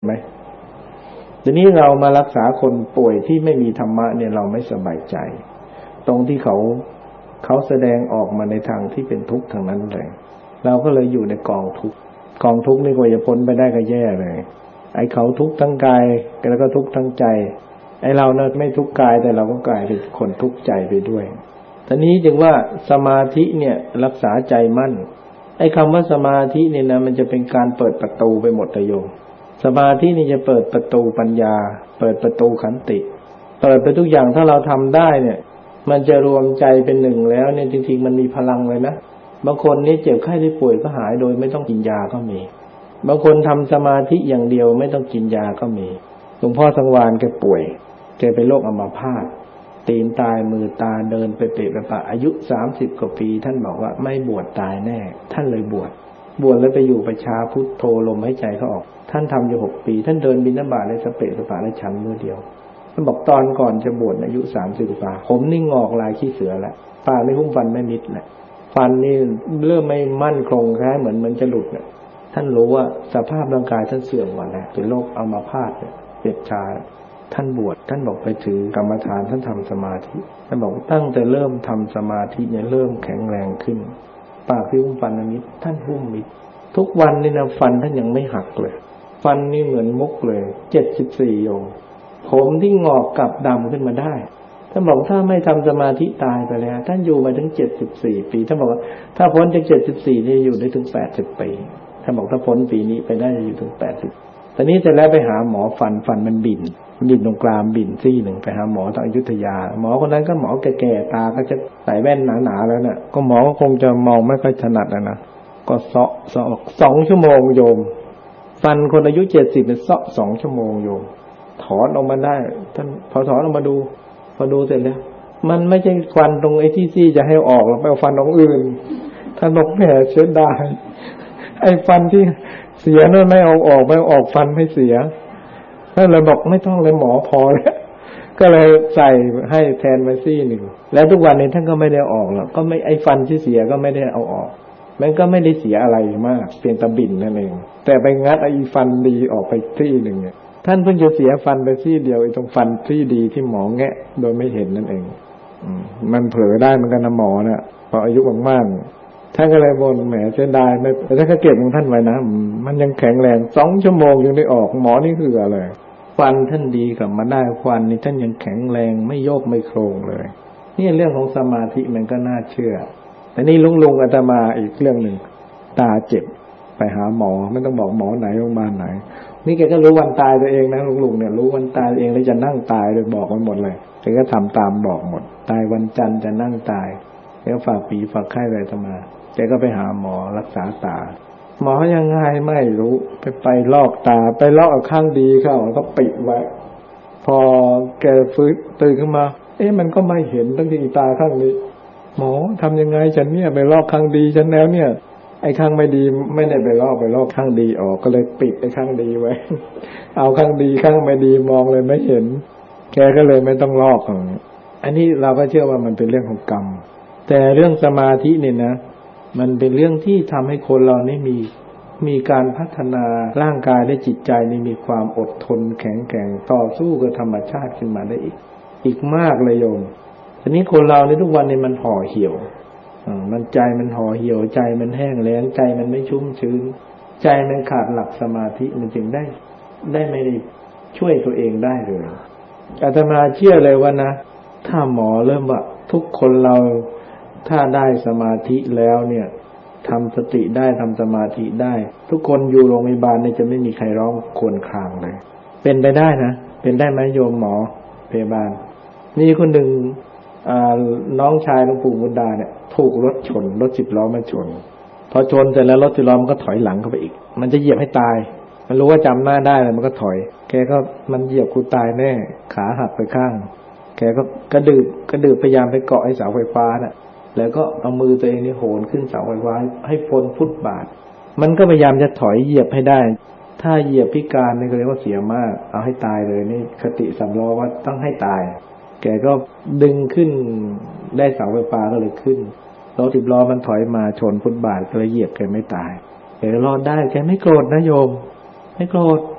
ไหมทีนี้เรามารักษาคนป่วยที่ไม่มีธรรมะเนี่ยเราไม่สบายใจตรงที่เขาแสดงออกมาในทางที่เป็นทุกข์ทางนั้นเลยเราก็เลยอยู่ในกองทุกข์นี่กว่าจะพ้นไปได้ก็แย่เลยไอ้เขาทุกข์ทั้งกายแล้วก็ทุกข์ทั้งใจไอ้เราเนี่ยไม่ทุกข์กายแต่เราก็กลายเป็นคนทุกข์ใจไปด้วยทีนี้จึงว่าสมาธิเนี่ยรักษาใจมั่นไอ้คำว่าสมาธิเนี่ยนะมันจะเป็นการเปิดประตูไปหมดเลยโยมสมาธินี่จะเปิดประตูปัญญาเปิดประตูขันติเปิดไปทุกอย่างถ้าเราทำได้เนี่ยมันจะรวมใจเป็นหนึ่งแล้วเนี่ยจริงๆมันมีพลังเลยนะบางคนนี่เจ็บไข้ได้ป่วยก็หายโดยไม่ต้องกินยาก็มีบางคนทำสมาธิอย่างเดียวไม่ต้องกินยาก็มีหลวงพ่อสังวานแกป่วยแกเป็นโรคอัมพาตตีนตายมือตาเดินไปเปะไปปะอายุ30 กว่าปีท่านบอกว่าไม่บวชตายแน่ท่านเลยบวชแล้วไปอยู่ประชาพุทโธลมหายใจเขาออกท่านทำอยู่6 ปีท่านเดินบิณฑบาตในสเปะสปะในชั้นมือเดียวท่านบอกตอนก่อนจะบวชอายุ30 กว่าผมนี่งอกลายขี้เสือแล้วปากไม่หุ้มฟันไม่มิดแหละฟันนี่เริ่มไม่มั่นคงแค่เหมือนมันจะหลุดเนี่ยท่านรู้ว่าสภาพร่างกายท่านเสื่อมหมดแล้วเป็นโรคอัมพาตเนี่ยเจ็บชาท่านบวชท่านบอกไปถือกรรมฐานท่านทำสมาธิท่านบอกตั้งแต่เริ่มทำสมาธิเนี่ยเริ่มแข็งแรงขึ้นปากที่หุ้มฟันมิดท่านหุ้มมิดทุกวันนี่นะฟันท่านยังไม่หักเลยฟันนี่เหมือนมุกเลย74 โยมผมที่งอกกลับดำขึ้นมาได้ท่านบอกถ้าไม่ทำสมาธิตายไปแล้วท่านอยู่มาถึง74 ปีท่านบอกว่าถ้าพ้นจาก74นี่อยู่ได้ถึง80 ปีท่านบอกถ้าพ้นปีนี้ไปได้จะอยู่ถึง80ตอนนี้เสร็จแล้วไปหาหมอฟันมันบิ่นตรงกลางบิ่นซี่หนึ่งไปหาหมอทางอยุธยาหมอคนนั้นก็หมอแก่ๆตาก็จะใส่แว่นหนาๆแล้วน่ะก็หมอก็คงจะมองไม่ค่อยถนัดนะก็เซาะ2 ชั่วโมงโยมฟันคนอายุ70เนี่ยเซาะ2 ชั่วโมงโยมถอนออกมาได้ท่านพอถอนออกมาดูพอดูเสร็จแล้วมันไม่ใช่ฟันตรงไอ้ที่ซี่จะให้ออกแล้วไปเอาฟันตรงอื่นท่านบอกแหมเสียดายไอ้ฟันที่เสียนั่นไม่เอาออกฟันไม่เสียท่านเลยบอกไม่ต้องเลยหมอพอแล้วก็เลยใส่ให้แทนมาซี่หนึ่งแล้วทุกวันนี้ท่านก็ไม่ได้ออกแล้วก็ไม่ไอ้ฟันที่เสียก็ไม่ได้เอาออกมันก็ไม่ได้เสียอะไรมากเพียงแต่บิ่นนั่นเองแต่ไปงัดไอ้ฟันดีออกไปซี่หนึ่งเนี่ยท่านเพิ่งจะเสียฟันไปซี่เดียวไอ้ตรงฟันซี่ดีที่หมอแงะโดยไม่เห็นนั่นเองมันเผลอได้เหมือนกันนะหมอน่ะพออายุมากๆท่านก็เลยบ่นแหมเสียดายไม่แต่ถ้าเก็บของท่านไว้นะมันยังแข็งแรง2 ชั่วโมงยังได้ออกหมอนี่คืออะไรฟันท่านดีกลับมาได้ฟันนี่ท่านยังแข็งแรงไม่โยกไม่โครงเลยนี่เรื่องของสมาธิมันก็น่าเชื่อแต่นี่ลุงอาตมาอีกเรื่องหนึ่งตาเจ็บไปหาหมอไม่ต้องบอกหมอไหนโรงพยาบาลไหนนี่แกก็รู้วันตายตัวเองนะลุงเนี่ยรู้วันตายเองแล้วจะนั่งตายเลยบอกมันหมดเลยแกก็ทำตามบอกหมดตายวันจันทร์จะนั่งตายแล้วฝากปีฝากไข้อะไรอาตมาแกก็ไปหาหมอรักษาตาหมอยังไงไม่รู้ไปลอกตาไปลอกเอาข้างดีเข้าแล้วก็ปิดไว้พอแกฟื้นตื่นขึ้นมามันก็ไม่เห็นตั้งที่ตาข้างนี้หมอทำยังไงฉันเนี่ยไปลอกข้างดีฉันแล้วเนี่ยไอ้ข้างไม่ดีไม่ได้ไปลอกข้างดีออกก็เลยปิดไอ้ข้างดีไว้เอาข้างดีข้างไม่ดีมองเลยไม่เห็นแกก็เลยไม่ต้องลอกอันนี้เราก็เชื่อว่ามันเป็นเรื่องของกรรมแต่เรื่องสมาธิเนี่ยนะมันเป็นเรื่องที่ทำให้คนเรานี่มีการพัฒนาร่างกายและจิตใจนี่มีความอดทนแข็งแกร่งต่อสู้กับธรรมชาติขึ้นมาได้อีกมากเลยโยมทีนี้คนเราในทุกวันนี้มันห่อเหี่ยวมันใจมันห่อเหี่ยวใจมันแห้งแล้งใจมันไม่ชุ่มชื้นใจมันขาดหลักสมาธิมันจึงได้ไม่ได้ช่วยตัวเองได้เลยอาตมาเชื่อเลยว่านะถ้าหมอเริ่มว่าทุกคนเราถ้าได้สมาธิแล้วเนี่ยทำสติได้ทำสมาธิได้ทุกคนอยู่โรงพยาบาลเนี่ยจะไม่มีใครร้องครวญครางเลยเป็นไปได้นะเป็นได้ไหมโยมหมอพยาบาลนี่คนหนึ่งน้องชายหลวงปู่บุญดาเนี่ยถูกรถชนรถ10 ล้อมาชนพอชนเสร็จแล้วรถ10 ล้อมันก็ถอยหลังเข้าไปอีกมันจะเหยียบให้ตายมันรู้ว่าจำหน้าได้แล้วมันก็ถอยแกก็มันเหยียบกูตายแน่ขาหักไปข้างแกก็กระดืบพยายามไปเกาะไอ้เสาไฟฟ้าน่ะแล้วก็เอามือตัวเองนี่โหนขึ้นเสาไฟฟ้าให้พ้นฟุตบาทมันก็พยายามจะถอยเหยียบให้ได้ถ้าเหยียบพิการนี่ก็เรียกว่าเสียมากเอาให้ตายเลยนี่คติสำล้อว่าต้องให้ตายแกก็ดึงขึ้นได้เสาไฟฟ้าก็เลยขึ้นรถ10 ล้อมันถอยมาชนฟุตบาทก็เลยเหยียบแกไม่ตายแกรอดได้แกไม่โกรธนะโยมไม่โกรธ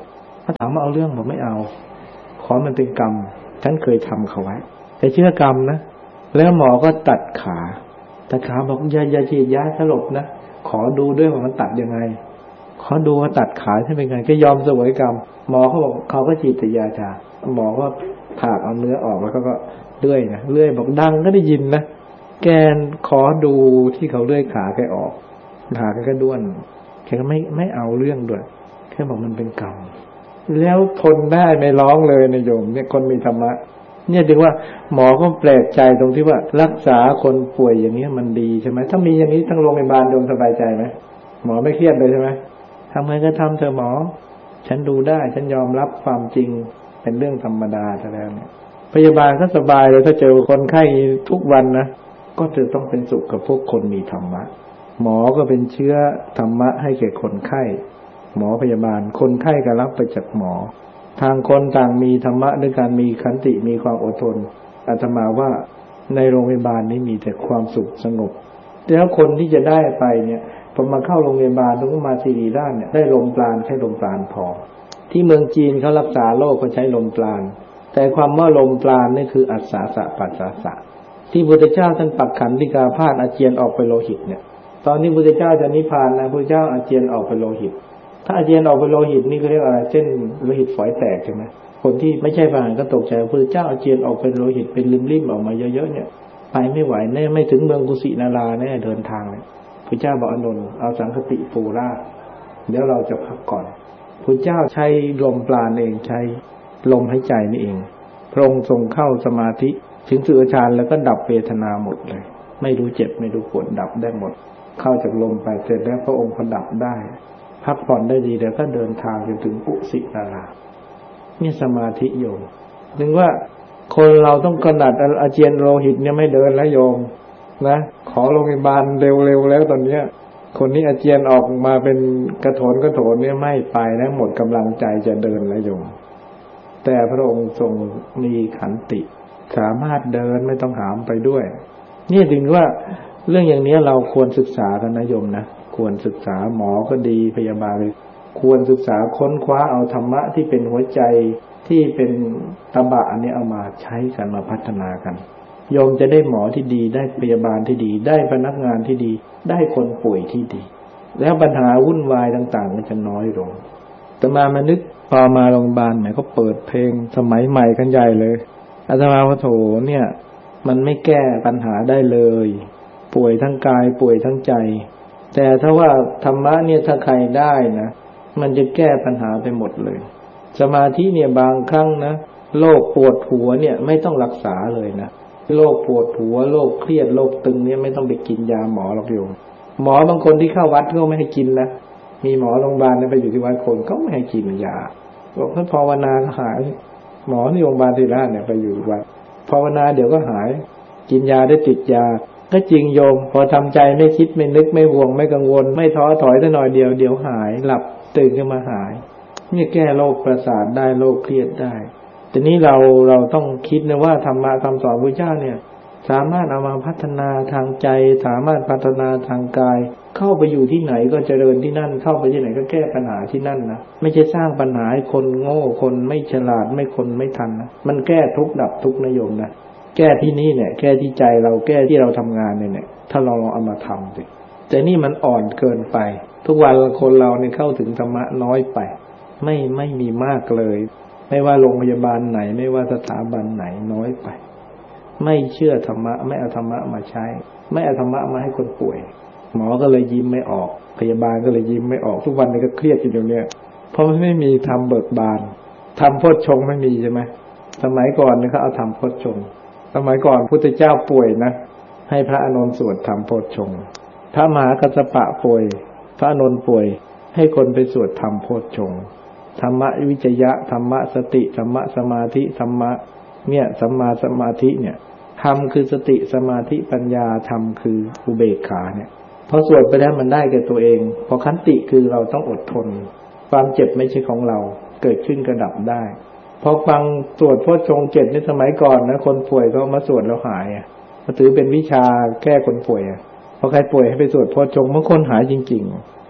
เขาถามว่าเอาเรื่องผมไม่เอาขอมันเป็นกรรมฉันเคยทำเขาไว้แต่เชื่อกรรมนะแล้วหมอก็ตัดขาบอกอย่าฉีดยาสลบนะขอดูด้วยว่ามันตัดยังไงขอดูว่าตัดขาใช่เป็นไงก็ยอมเสวยกรรมหมอเขาบอกเขาก็ฉีดแต่ยาชาหมอก็ถากเอาเนื้อออกแล้วก็เลื่อยนะเลื่อยบอกดังก็ได้ยินนะแกนขอดูที่เขาเลื่อยขาแกออกขาแกก็ด้วนแกก็ไม่เอาเรื่องด้วยแค่บอกมันเป็นกรรมแล้วทนได้ไม่ร้องเลยนะโยมเนี่ยคนมีธรรมะเนี่ยถึงว่าหมอก็แปลกใจตรงที่ว่ารักษาคนป่วยอย่างนี้มันดีใช่ไหมถ้ามีอย่างนี้ทั้งโรงพยาบาลโยมสบายใจไหมหมอไม่เครียดเลยใช่ไหมทำไงก็ทำเถอะหมอฉันดูได้ฉันยอมรับความจริงเป็นเรื่องธรรมดาแต่แล้วเนี่ยพยาบาลก็สบายเลยถ้าเจอคนไข้ทุกวันนะก็จะต้องเป็นสุขกับพวกคนมีธรรมะหมอก็เป็นเชื้อธรรมะให้แก่คนไข้หมอพยาบาลคนไข้ก็รับไปจากหมอทางคนต่างมีธรรมะด้วยการมีขันติมีความอดทนอาตมาว่าในโรงพยาบาลนี้มีแต่ความสุขสงบแล้วคนที่จะได้ไปเนี่ยพอมาเข้าโรงพยาบาลต้องมาศิริราชเนี่ยได้ลมปราณใช้ลมปราณพอที่เมืองจีนเขารักษาโรคเขาใช้ลมปราณแต่ความว่าลมปราณนี่คืออัสสาสะปัสสาสะที่พุทธเจ้าท่านปักขันธิกาพาสอาเจียนออกไปโลหิตเนี่ยตอนที่พุทธเจ้าจะนิพพานนะพุทธเจ้าอาเจียนออกไปโลหิตถ้าอาเจียนออกไปโลหิตนี่ก็เรียกอะไรเส้นโลหิตฝอยแตกใช่ไหมคนที่ไม่ใช่พระอรหันต์ก็ตกใจพุทธเจ้าอาเจียนออกเป็นโลหิตเป็นริมๆออกมาเยอะๆเนี่ยไปไม่ไหวแน่ไม่ถึงเมืองกุสินาราแน่เดินทางเลยพุทธเจ้าบอกอานนท์เอาสังคติปูราเดี๋ยวเราจะพักก่อนพุทธเจ้าใช้ลมปราณเองใช้ลมหายใจนี่เองพระองค์ทรงเข้าสมาธิถึงสุญญฌานแล้วก็ดับเวทนาหมดเลยไม่รู้เจ็บไม่รู้ปวดดับได้หมดเข้าจากลมไปเสร็จแล้วพระองค์ก็ดับได้พักผ่อนได้ดีแล้วก็เดินทางจนถึงกุสินารานี่สมาธิโยมถึงว่าคนเราต้องขนาดอาเจียนโลหิตเนี่ยไม่เดินแล้วโยมนะขอโรงพยาบาลเร็วๆแล้วตอนเนี้ยคนนี้อาเจียนออกมาเป็นกระโถนเนี่ยไม่ไปแล้วหมดกำลังใจจะเดินแล้วโยมแต่พระองค์ทรงมีขันติสามารถเดินไม่ต้องหามไปด้วยนี่ถึงว่าเรื่องอย่างนี้เราควรศึกษากันนะโยมนะควรศึกษาหมอก็ดีพยาบาลเลยควรศึกษาค้นคว้าเอาธรรมะที่เป็นหัวใจที่เป็นตบะอันนี้เอามาใช้กันมาพัฒนากันโยมจะได้หมอที่ดีได้พยาบาลที่ดีได้พนักงานที่ดีได้คนป่วยที่ดีแล้วปัญหาวุ่นวายต่างๆมันจะน้อยลงแต่มานึกพอมาโรงพยาบาลเนี่ยก็เปิดเพลงสมัยใหม่กันใหญ่เลยอาตมาว่าโถเนี่ยมันไม่แก้ปัญหาได้เลยป่วยทั้งกายป่วยทั้งใจแต่ถ้าว่าธรรมะเนี่ยถ้าใครได้นะมันจะแก้ปัญหาไปหมดเลยสมาธิเนี่ยบางครั้งนะโรคปวดหัวเนี่ยไม่ต้องรักษาเลยนะโรคปวดหัวโรคเครียดโรคตึงเนี่ยไม่ต้องไปกินยาหมอหรอกโยมหมอบางคนที่เข้าวัดก็ไม่ให้กินนะมีหมอโรงพยาบาลไปอยู่ที่วัดคนก็ไม่ให้กินยาบอกท่านภาวนาก็หายหมอที่โรงพยาบาลศิริราชเนี่ยไปอยู่วัดภาวนาเดี๋ยวก็หายกินยาได้ติดยาก็จริงโยมพอทำใจไม่คิดไม่นึกไม่ห่วงไม่กังวลไม่ท้อถอยได้หน่อยเดียวหายหลับตื่นขึ้นมาหายนี่แก้โรคประสาทได้โรคเครียดได้ทีนี้เราต้องคิดนะว่าธรรมะคำสอนพระเจ้าเนี่ยสามารถเอามาพัฒนาทางใจสามารถพัฒนาทางกายเข้าไปอยู่ที่ไหนก็เจริญที่นั่นเข้าไปที่ไหนก็แก้ปัญหาที่นั่นนะไม่ใช่สร้างปัญหาให้คนโง่คนไม่ฉลาดไม่คนไม่ทันนะมันแก้ทุกข์ดับทุกข์นะโยมนะแก้ที่นี่เนี่ยแก้ที่ใจเราแก้ที่เราทำงานเนี่ยถ้าเราลองเอามาทำสิแต่นี่มันอ่อนเกินไปทุกวันคนเราเนี่ยเข้าถึงธรรมะน้อยไปไม่มีมากเลยไม่ว่าโรงพยาบาลไหนไม่ว่าสถาบันไหนน้อยไปไม่เชื่อธรรมะไม่เอาธรรมะมาใช้ไม่เอาธรรมะมาให้คนป่วยหมอก็เลยยิ้มไม่ออกพยาบาลก็เลยยิ้มไม่ออกทุกวันนี้ก็เครียดอยู่เนี่ยเพราะไม่มีธรรมเบิกบานธรรมโพชฌงค์ไม่มีใช่ไหมสมัยก่อนเนี่ยเขาเอาธรรมโพชฌงค์สมัยก่อนพุทธเจ้าป่วยนะให้พระอานนท์สวดธรรมโพชฌงค์พระมหากัสสปะป่วยพระอานนท์ป่วยให้คนไปสวดธรรมโพชฌงค์ธรรมะวิจยะธรรมะสติธรรมะสมาธิธรรมะเนี่ยสัมมาสมาธิเนี่ยธรรมคือสติสมาธิปัญญาธรรมคืออุเบกขาเนี่ยพอสวดไปแล้วมันได้แก่ตัวเองพอขันติคือเราต้องอดทนความเจ็บไม่ใช่ของเราเกิดขึ้นก็ดับได้พอฟังสวดโพชฌงค์7ในสมัยก่อนนะคนป่วยก็มาสวดแล้วหายก็ถือเป็นวิชาแก้คนป่วยพอใครป่วยให้ไปสวดโพชฌงค์บางคนหายจริงๆ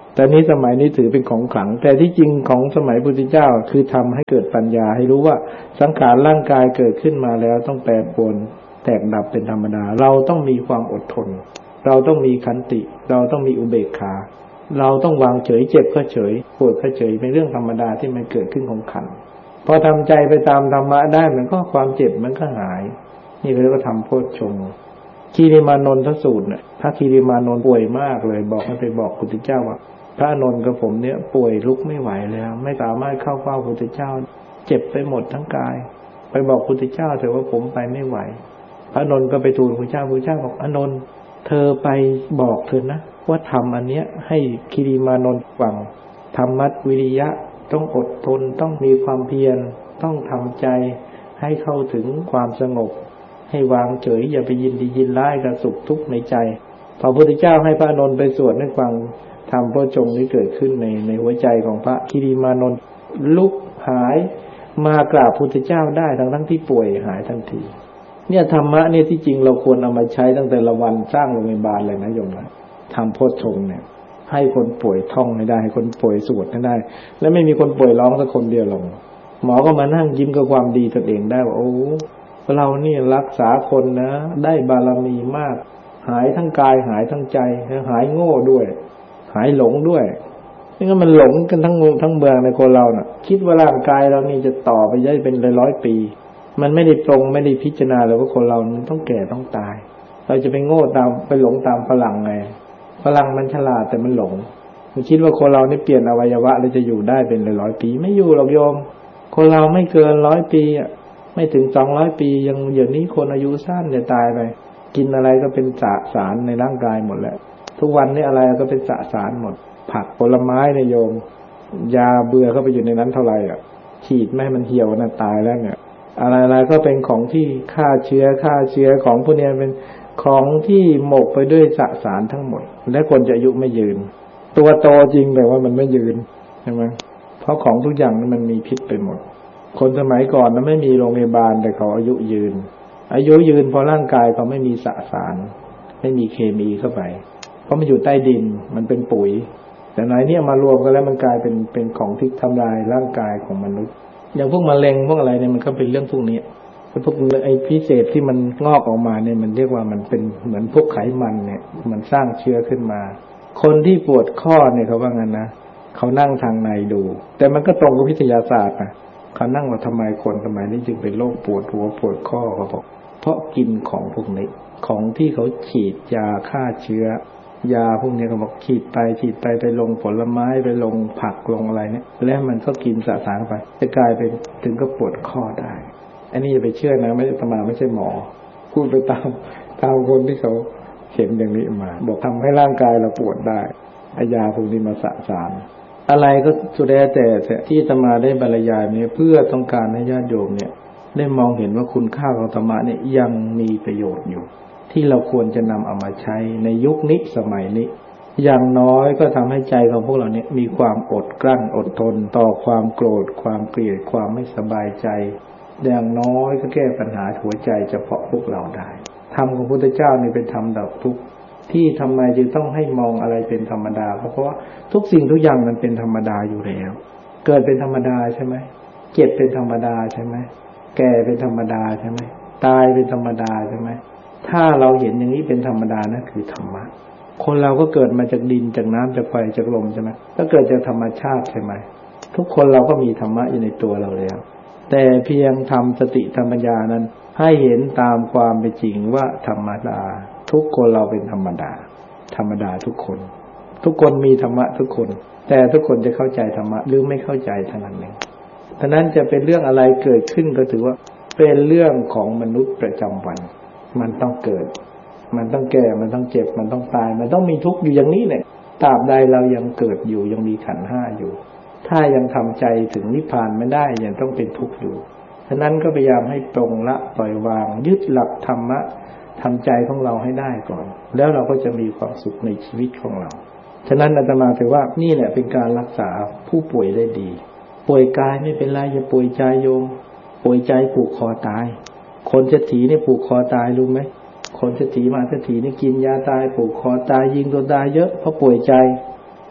แต่นี้สมัยนี้ถือเป็นของขลังแต่ที่จริงของสมัยพุทธเจ้าคือทำให้เกิดปัญญาให้รู้ว่าสังขารร่างกายเกิดขึ้นมาแล้วต้องแปรปรวนแตกดับเป็นธรรมดาเราต้องมีความอดทนเราต้องมีขันติเราต้องมีอุเบกขาเราต้องวางเฉยเจ็บก็เฉยปวดก็เฉยเป็นเรื่องธรรมดาที่มันเกิดขึ้นของขันธ์พอทำใจไปตามธรรมะได้มันก็ความเจ็บมันก็หายนี่เรียกว่าทำโพชฌงค์คีริมานนทสูตรเนี่ยพระคีริมานนท์ป่วยมากเลยบอกให้ไปบอกพุทธเจ้าว่าพระอานนท์กับผมเนี่ยป่วยลุกไม่ไหวแล้วไม่สามารถเข้าเฝ้าพุทธเจ้าเจ็บไปหมดทั้งกายไปบอกพุทธเจ้าเถอะว่าผมไปไม่ไหวพระอานนท์ก็ไปทูลพุทธเจ้าพุทธเจ้าบอกอานนท์เธอไปบอกเธอนะว่าทำอันเนี้ยให้คีริมานนท์ฟังธรรมะวิริยะต้องอดทนต้องมีความเพียรต้องทำใจให้เข้าถึงความสงบให้วางเฉยอย่าไปยินดียินร้ายกับสุขทุกข์ในใจพระพุทธเจ้าให้พระอานนท์ไปสวดให้ฟังธรรมโพชฌงค์นี้เกิดขึ้นในหัวใจของพระคีริมานนท์ลุกหายมากราบพุทธเจ้าได้ทั้งที่ป่วยหายทันทีเนี่ยธรรมะเนี่ยที่จริงเราควรเอามาใช้ตั้งแต่ละวันสร้างโรงพยาบาลเลยนะโยมนะธรรมโพชฌงค์เนี่ยให้คนป่วยท่องให้ได้ให้คนป่วยสวดให้ได้และไม่มีคนป่วยร้องสักคนเดียวหรอกหมอก็มานั่งยิ้มกับความดีตนเองได้ว่าโอ้เรานี่รักษาคนนะได้บารมีมากหายทั้งกายหายทั้งใจหายโง่ด้วยหายหลงด้วยนี่ก็มันหลงกันทั้งเมืองในคนเราน่ะคิดว่าร่างกายเรานี่จะต่อไปได้เป็นร้อยปีมันไม่ได้ปรงไม่ได้พิจารณาเลยว่าคนเรามันต้องแก่ต้องตายเราจะไปโง่ตามไปหลงตามฝรั่งไงฝรั่งมันฉลาดแต่มันหลงมันคิดว่าคนเรานี่เปลี่ยนอวัยวะแล้วจะอยู่ได้เป็นร้อยปีไม่อยู่หรอกโยมคนเราไม่เกิน100 ปีอ่ะไม่ถึง200 ปียังเดี๋ยวนี้คนอายุสั้นจะตายไปกินอะไรก็เป็นสารในร่างกายหมดแล้วทุกวันนี้อะไรก็เป็นสารหมดผักผลไม้เนี่ยโยมยาเบื่อเข้าไปอยู่ในนั้นเท่าไหร่อ่ะฉีดไม่ให้มันเหี่ยวน่ะตายแล้วเนี่ยอะไรๆก็เป็นของที่ฆ่าเชื้อของพวกนี้เป็นของที่หมกไปด้วยสารทั้งหมดและคนจะอายุไม่ยืนตัวโตจริงแต่ว่ามันไม่ยืนใช่ไหมเพราะของทุกอย่างมันมีพิษไปหมดคนสมัยก่อนนั้นไม่มีโรงพยาบาลแต่เขาอายุยืนเพราะร่างกายเขาไม่มีสารไม่มีเคมีเข้าไปเพราะมันอยู่ใต้ดินมันเป็นปุ๋ยแต่ไหนเนี่ยมารวมกันแล้วมันกลายเป็นของที่ทำลายร่างกายของมนุษย์อย่างพวกมะเร็งพวกอะไรเนี่ยมันก็เป็นเรื่องพวกนี้พวกไอ้พิเศษที่มันงอกออกมาเนี่ยมันเรียกว่ามันเป็นเหมือนพวกไขมันเนี่ยมันสร้างเชื้อขึ้นมาคนที่ปวดข้อเนี่ยเขาว่างั้นนะเขานั่งทางในดูแต่มันก็ตรงกับวิทยาศาสตร์นะเขานั่งว่าทำไมคนสมัยนี้จึงเป็นโรคปวดหัวปวดข้อเขาบอกเพราะกินของพวกนี้ของที่เขาฉีดยาฆ่าเชื้อยาพวกนี้เขาบอกฉีดไปไปลงผลไม้ไปลงผักลงอะไรเนี่ยแล้วมันก็กินสารไปจะกลายเป็นถึงก็ปวดข้อได้อันนี้อย่าไปเชื่อนะไม่ใช่ตมาไม่ใช่หมอพูดไปตามคนที่เขาเห็นอย่างนี้มาบอกทำให้ร่างกายเราปวดได้ยาพวกนี้มาสารอะไรก็สุดแต่ที่ตมาได้บรรยายเนี่ยเพื่อต้องการให้ญาติโยมเนี่ยได้มองเห็นว่าคุณค่าของธรรมะเนี่ยยังมีประโยชน์อยู่ที่เราควรจะนำเอามาใช้ในยุคนี้สมัยนี้อย่างน้อยก็ทำให้ใจของพวกเราเนี่ยมีความอดกลั้นอดทนต่อความโกรธความเกลียดความไม่สบายใจอย่างน้อยก็แก้ปัญหาหัวใจเฉพาะพวกเราได้ธรรมของพระพุทธเจ้านี่เป็นธรรมดับทุกข์ที่ทำไมจึงต้องให้มองอะไรเป็นธรรมดาเพราะว่าทุกสิ่งทุกอย่างมันเป็นธรรมดาอยู่แล้วเกิดเป็นธรรมดาใช่ไหมเจ็บเป็นธรรมดาใช่ไหมแก่เป็นธรรมดาใช่ไหมตายเป็นธรรมดาใช่ไหมถ้าเราเห็นอย่างนี้เป็นธรรมดานะคือธรรมะคนเราก็เกิดมาจากดินจากน้ำจากไฟจากลมใช่ไหมก็เกิดจากธรรมชาติใช่ไหมทุกคนเราก็มีธรรมะอยู่ในตัวเราแล้วแต่เพียงทำสติธรรมญานั้นให้เห็นตามความเป็นจริงว่าธรรมดาทุกคนเราเป็นธรรมดาทุกคนมีธรรมะทุกคนแต่ทุกคนจะเข้าใจธรรมะหรือไม่เข้าใจเท่านั้นเองฉะนั้นจะเป็นเรื่องอะไรเกิดขึ้นก็ถือว่าเป็นเรื่องของมนุษย์ประจำวันมันต้องเกิดมันต้องแก่มันต้องเจ็บมันต้องตายมันต้องมีทุกข์อยู่อย่างนี้เนี่ยตราบใดเรายังเกิดอยู่ยังมีขันธ์ห้าอยู่ถ้ายังทำใจถึงนิพพานไม่ได้ยังต้องเป็นทุกข์อยู่ฉะนั้นก็พยายามให้ปรงละปล่อยวางยึดหลักธรรมะทำใจของเราให้ได้ก่อนแล้วเราก็จะมีความสุขในชีวิตของเราฉะนั้นอาตมาถือว่านี่แหละเป็นการรักษาผู้ป่วยได้ดีป่วยกายไม่เป็นไรอย่าป่วยใจโยมป่วยใจผูกคอตายคนเศรษฐีเนี่ยผูกคอตายรู้ไหมคนเศรษฐีมาเศรษฐีนี่กินยาตายผูกคอตายยิงตัวตายเยอะเพราะป่วยใจ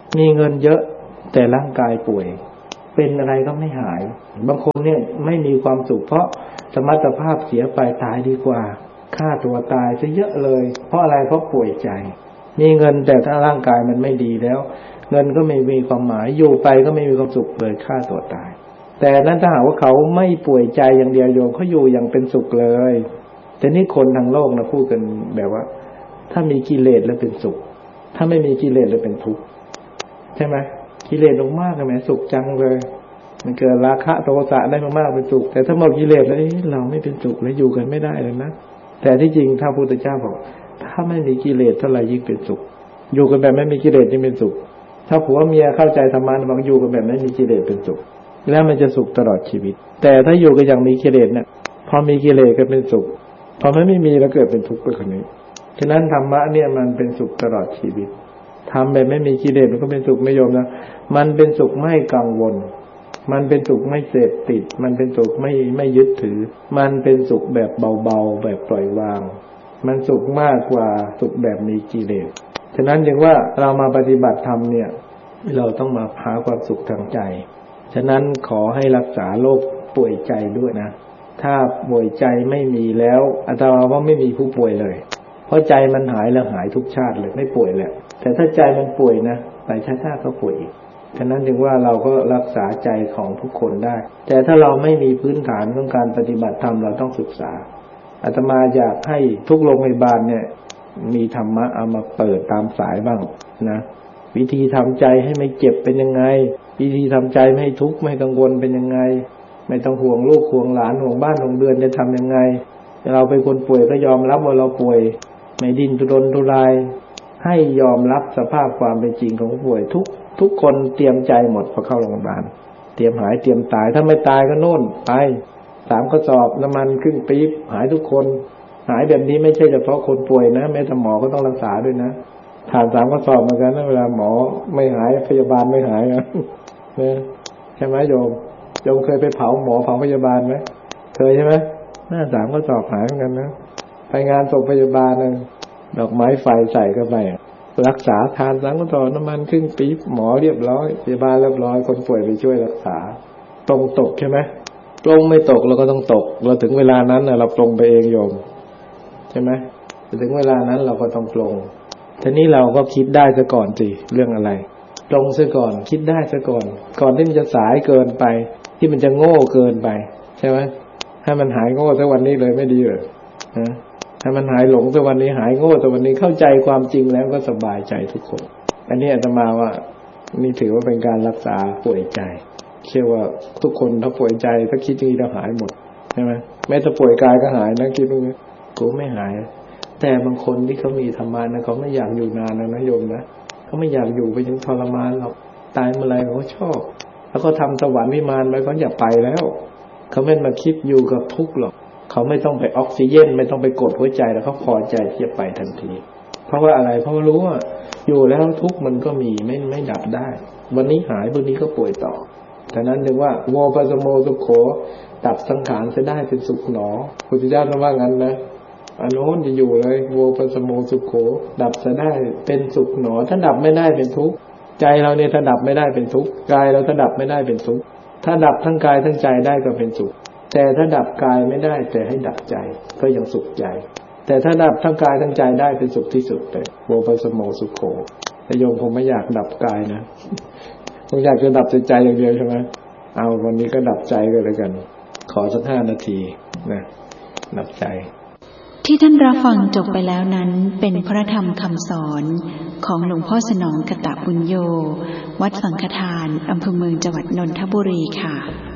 มีเงินเยอะแต่ร่างกายป่วยเป็นอะไรก็ไม่หายบางคนเนี่ยไม่มีความสุขเพราะสมรรถภาพเสียไปตายดีกว่าฆ่าตัวตายซะเยอะเลยเพราะอะไรเพราะป่วยใจมีเงินแต่ถ้าร่างกายมันไม่ดีแล้วเงินก็ไม่มีความหมายอยู่ไปก็ไม่มีความสุขเลยฆ่าตัวตายแต่นั้นถ้าหากว่าเขาไม่ป่วยใจอย่างเดียวโยมเขาอยู่อย่างเป็นสุขเลยแต่นี่คนทางโลกนะพูดกันแบบว่าถ้ามีกิเลสแล้วเป็นสุขถ้าไม่มีกิเลสแล้วเป็นทุกข์ใช่ไหมกิเลสลงมากเลยแหมสุขจังเลยมันเกิดราคะโทสะได้มากๆเป็นสุขแต่ถ้าหมดกิเลสแล้วเราไม่เป็นสุขแล้วอยู่กันไม่ได้เลยนะแต่ที่จริงถ้าพระพุทธเจ้าบอกถ้าไม่มีกิเลสเท่าไหร่ยิ่งเป็นสุขอยู่กันแบบไม่มีกิเลสยิ่งเป็นสุขถ้าผัวเมียเข้าใจธรรมะบอกอยู่กันแบบไม่มีกิเลสเป็นสุขแล้วมันจะสุขตลอดชีวิตแต่ถ้าอยู่กันอย่างมีกิเลสเนี่ยพอมีกิเลสก็เป็นสุขพอไม่มีแล้วเกิดเป็นทุกข์ไปคนนี้ฉะนั้นธรรมะเนี่ยมันเป็นสุขตลอดชีวิตทำแบบไม่มีกิเลสมันก็เป็นสุขไม่โยมนะมันเป็นสุขไม่กังวลมันเป็นสุขไม่เสพติดมันเป็นสุขไม่ยึดถือมันเป็นสุขแบบเบาๆแบบปล่อยวางมันสุขมากกว่าสุขแบบมีกิเลสฉะนั้นจึงว่าเรามาปฏิบัติธรรมเนี่ยเราต้องมาหาความสุขทางใจฉะนั้นขอให้รักษาโรคป่วยใจด้วยนะถ้าป่วยใจไม่มีแล้วอาตมาว่าไม่มีผู้ป่วยเลยเพราะใจมันหายแล้วหายทุกชาติเลยไม่ป่วยแหละแต่ถ้าใจมันป่วยนะหลายชาติก็ป่วยอีกฉะนั้นจึงว่าเราก็รักษาใจของทุกคนได้แต่ถ้าเราไม่มีพื้นฐานของการปฏิบัติธรรมเราต้องศึกษาอาตมาอยากให้ทุกโรงพยาบาลเนี่ยมีธรรมะเอามาเปิดตามสายบ้างนะวิธีทำใจให้ไม่เจ็บเป็นยังไงวิธีทำใจไม่ให้ทุกข์ไม่กังวลเป็นยังไงไม่ต้องห่วงลูกห่วงหลานห่วงบ้านห่วงเรือนจะทำยังไงเราเป็นคนป่วยก็ยอมรับว่าเราป่วยไม่ดิ้นทุรนทุรายให้ยอมรับสภาพความเป็นจริงของผู้ป่วยทุกคนเตรียมใจหมดพอเข้าโรงพยาบาลเตรียมหายเตรียมตายถ้าไม่ตายก็โน่นไป3 กระสอบน้ำมันครึ่งปี๊บหายทุกคนหายแบบนี้ไม่ใช่เฉพาะคนป่วยนะแม้แต่หมอก็ต้องรักษาด้วยนะผ่าน3 กระสอบเหมือนกันนะเวลาหมอไม่หายพยาบาลไม่หายนะใช่ไหมโยมเคยไปเผาหมอเผาพยาบาลไหมเคยใช่ไหมหน้า3 กระสอบหายเหมือนกันนะไปงานศพพยาบาลนึงดอกไม้ไฟใส่เข้าไปรักษาทาน3 กระสอบน้ำมันครึ่งปี๊บหมอเรียบร้อยพยาบาลเรียบร้อยคนป่วยไปช่วยรักษาตรงตกใช่ไหมตรงไม่ตกเราก็ต้องตกเราถึงเวลานั้นเราปรงไปเองโยมใช่ไหมถึงเวลานั้นเราก็ต้องปรงทีนี้เราก็คิดได้ซะก่อนสิเรื่องอะไรปรงซะก่อนคิดได้ซะก่อนที่มันจะสายเกินไปที่มันจะโง่เกินไปใช่ไหมให้มันหายโง่ซะวันนี้เลยไม่ดีเหรอให้มันหายหลงซะวันนี้หายโง่ซะวันนี้เข้าใจความจริงแล้วก็สบายใจทุกคนอันนี้อาตมาว่านี่ถือว่าเป็นการรักษาป่วยใจเชื่อว่าทุกคนถ้าป่วยใจถ้าคิดอย่างนี้จะหายหมดใช่ไหมแม้แต่ป่วยกายก็หายนะคิดว่ากูไม่หายแต่บางคนที่เขามีธรรมะนะเขาไม่อยากอยู่นานนะโยมนะเขาไม่อยากอยู่ไปจนทรมานหรอกตายเมื่อไรเขาชอบแล้วก็ทำสวรรค์วิมานไว้เขาอย่าไปแล้วเขาไม่มาคิดอยู่กับทุกข์หรอกเขาไม่ต้องไปออกซิเจนไม่ต้องไปกดหัวใจแล้วเขาพอใจที่จะไปทันทีเพราะว่าอะไรเพราะว่ารู้ว่าอยู่แล้วทุกข์มันก็มีไม่ดับได้วันนี้หายพรุ่งนี้ก็ป่วยต่อฉะนั้นถึงว่าโมปัสโมสุขโขดับสังขารจะได้เป็นสุขหนอพุทธเจ้าท่านว่างั้นนะอันโน้นจะอยู่เลยโมปัสโมสุขโขดับจะได้เป็นสุขหนอถ้าดับไม่ได้เป็นทุกข์ใจเราเนี่ยถ้าดับไม่ได้เป็นทุกข์กายเราถ้าดับไม่ได้เป็นทุกข์ถ้าดับทั้งกายทั้งใจได้ก็เป็นสุขแต่ถ้าดับกายไม่ได้แต่ให้ดับใจก็ยังสุขใจแต่ถ้าดับทั้งกายทั้งใจได้เป็นสุขที่สุดเลยโมปัสโมสุขโขแต่โยมคงไม่อยากดับกายนะคงอยากจะดับใจอย่างเดียวใช่ไหมเอาวันนี้ก็ดับใจกันเลยกันขอสัก5 นาทีนะดับใจที่ท่านรับฟังจบไปแล้วนั้นเป็นพระธรรมคำสอนของหลวงพ่อสนองกตปุญโญวัดสังฆทานอำเภอเมืองจังหวัดนนทบุรีค่ะ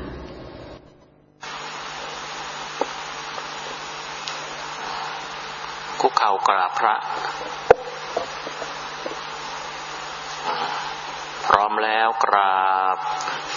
คุกเข่ากราบพระพร้อมแล้วกราบ